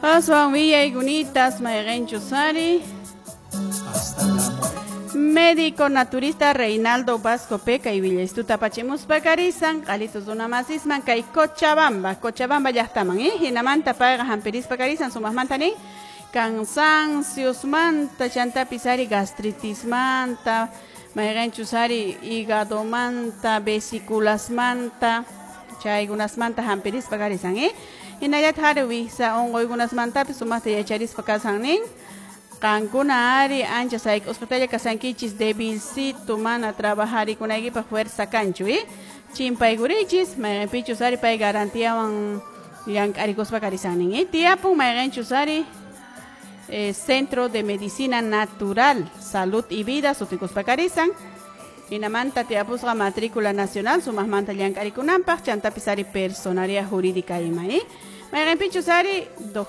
Aswan Villaygunitas Mayrenchusari. Médico naturista Reinaldo Vasco Peca y Villaistuta Pachemus Pacarizan, Alitos de una masisman, Kai Cochabamba ya estaman, Hinamanta Paga Hamperis Pacarizan, Sumas Mantani, cansancios manta, Chantapisari, gastritis manta, Mayrenchusari, hígado manta, vesículas manta, Chaigunas manta Hamperis Pacarizan, Inayat Harwi, Sa Ongoigunas manta, Sumas de Yacharis Pacarizan, Cancuna ari ancha saik hospital kasankichis debilcito mana trabajar y con equipa fuerza cancho chimpay gurichis may pichus ari pay garantía wan yang arigos bakarisanin tiapung may ganchus ari Centro de Medicina Natural Salud y Vida suticos bakarisan inamanta tiapus la matrícula nacional sumas manta yang arikunampa chantapisari personaria jurídica ima may pichus ari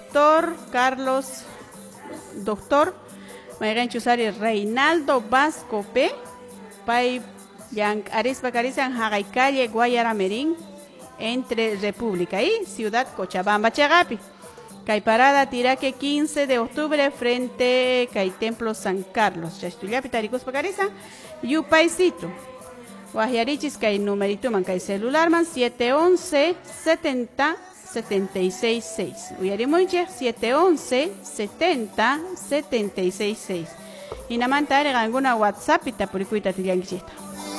Doctor Mayrenchusari Reinaldo Vasco P. Pai Yang Aris Bacarisan Hagay Calle Guayara Merín entre República y Ciudad Cochabamba Chagapi. Cay Parada Tiraque 15 de octubre frente Cay Templo San Carlos. Chastuyapi Taricus Bacarisan Yupaisito. Guajarichis Cay numerito man Cay celular man 711 70 76.6. Uyarimuche 711 70 76.6. Inamanta era alguna WhatsApp y tapuricuita tiyanguichita.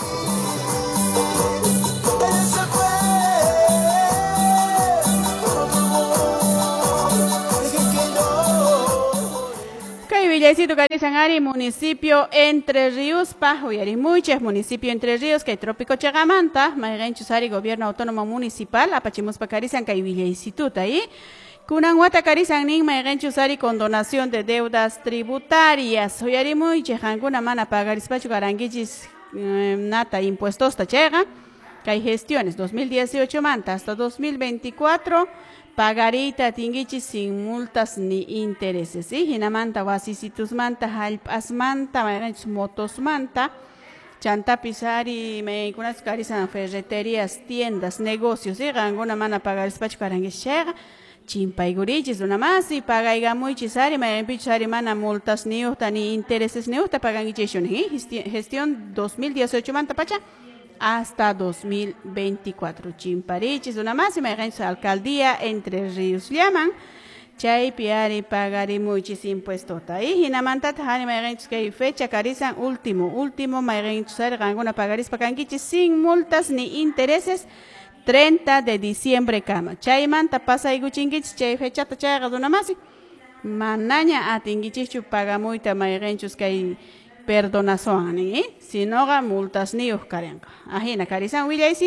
Villecito Carizanari, municipio Entre Ríos, Uyarimuches, municipio Entre Ríos, Cay Trópico Chagamanta, Mayrenchusari, gobierno autónomo municipal, Apachimus Pacarizan, Cay Villecito, ahí. Kunanguata Carizan Ning, Mayrenchusari, con donación de deudas tributarias. Uyarimuches, alguna mana pagarispacho garanguichis, nata impuestos tachega, Cay gestiones 2018 manta hasta 2024. Pagarita tingichi sin multas ni intereses. Hinamanta wasisitus manta halpas manta motos manta chantapisari me kunas carizan ferreterías tiendas negocios alguna mana pagar espacio caranguechera chimpaigurichis una más y pagaiga muy chisari me pichari mana multas ni intereses ni uta pagangichishun gestión 2018 manta pacha hasta 2024. Chimparichis, una máxima alcaldía Entre Ríos llaman. Chay piari pagari muchis impuestos. Ahí hinamanta tahani mayrenchus que fecha carizan último mayrenchus alguna pagaris pagangichis sin multas ni intereses 30 de diciembre kama. Chay manta pasa iguchingichis chay fecha tachaga una más. Manaña atingichis paga muita mayrenchus que perdonación, si no multas ni oscarenca. Ajena, Carizan William